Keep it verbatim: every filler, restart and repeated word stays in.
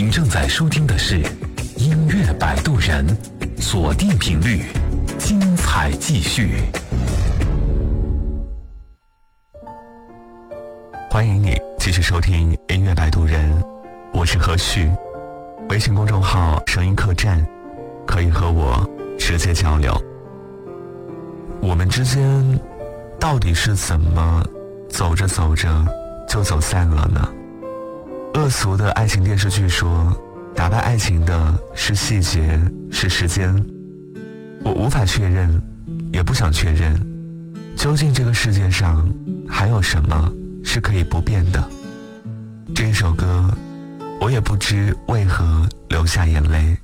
您正在收听的是音乐摆渡人，锁定频率，精彩继续。 欢迎你继续收听音乐摆渡人，我是何旭。微信公众号声音客栈可以和我直接交流。我们之间到底是怎么走着走着就走散了呢？恶俗的爱情电视剧说，打败爱情的是细节，是时间。我无法确认，也不想确认，究竟这个世界上还有什么是可以不变的。这一首歌，我也不知为何流下眼泪。